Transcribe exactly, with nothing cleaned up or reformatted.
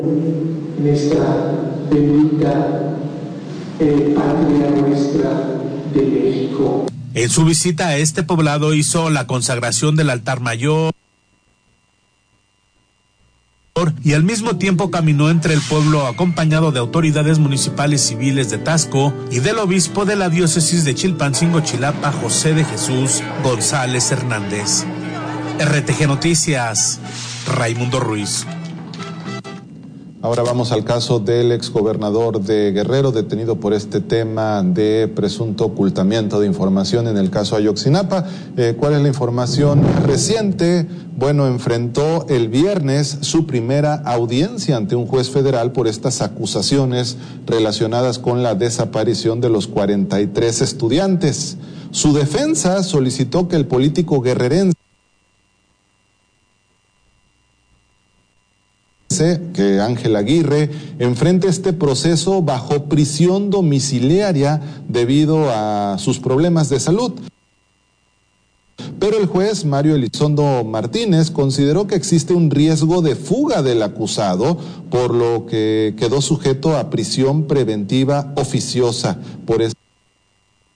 en esta bendita eh, patria nuestra de México. En su visita a este poblado hizo la consagración del altar mayor y al mismo tiempo caminó entre el pueblo acompañado de autoridades municipales civiles de Taxco y del obispo de la diócesis de Chilpancingo, Chilapa, José de Jesús González Hernández. R T G Noticias, Raimundo Ruiz. Ahora vamos al caso del exgobernador de Guerrero, detenido por este tema de presunto ocultamiento de información en el caso Ayotzinapa. Eh, ¿Cuál es la información reciente? Bueno, enfrentó el viernes su primera audiencia ante un juez federal por estas acusaciones relacionadas con la desaparición de los cuarenta y tres estudiantes. Su defensa solicitó que el político guerrerense que Ángel Aguirre enfrente este proceso bajo prisión domiciliaria debido a sus problemas de salud. Pero el juez Mario Elizondo Martínez consideró que existe un riesgo de fuga del acusado, por lo que quedó sujeto a prisión preventiva oficiosa. Por eso